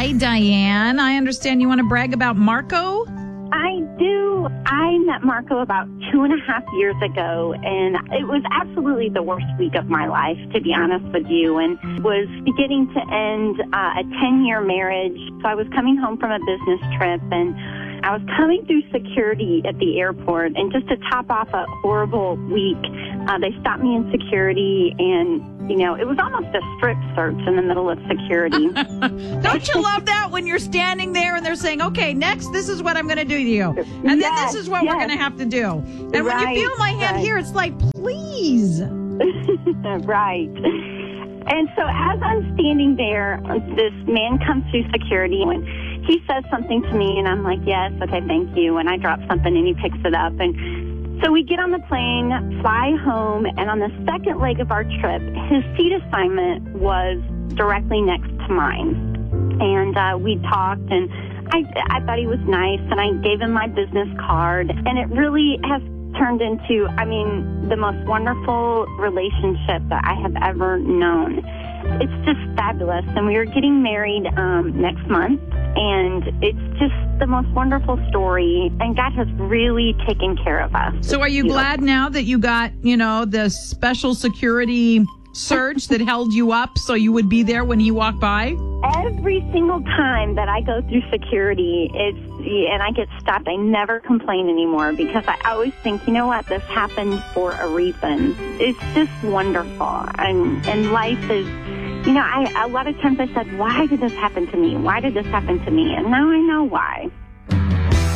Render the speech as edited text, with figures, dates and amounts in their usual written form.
Hi, Diane. I understand you want to brag about Marco? I do. I met Marco about 2.5 years ago, and it was absolutely the worst week of my life, to be honest with you, and was beginning to end a 10-year marriage. So I was coming home from a business trip, and I was coming through security at the airport, and just to top off a horrible week, they stopped me in security, and it was almost a strip search in the middle of security. Don't you love that when you're standing there and they're saying, okay, next, this is what I'm going to do to you. And then this is what we're going to have to do. And when you feel my hand here, it's like, please. Right. And so as I'm standing there, this man comes through security and he says something to me and I'm like, yes, okay, thank you. And I drop something and he picks it up. And so we get on the plane, fly home, and on the second leg of our trip, his seat assignment was directly next to mine. And we talked, and I thought he was nice, and I gave him my business card. And it really has turned into, the most wonderful relationship that I have ever known. It's just fabulous. And we are getting married next month. And it's just the most wonderful story. And God has really taken care of us. So are you glad now that you got, the special security search that held you up so you would be there when he walked by? Every single time that I go through security, and I get stopped, I never complain anymore because I always think, you know what, this happened for a reason. It's just wonderful. And life is... a lot of times I said, why did this happen to me? Why did this happen to me? And now I know why.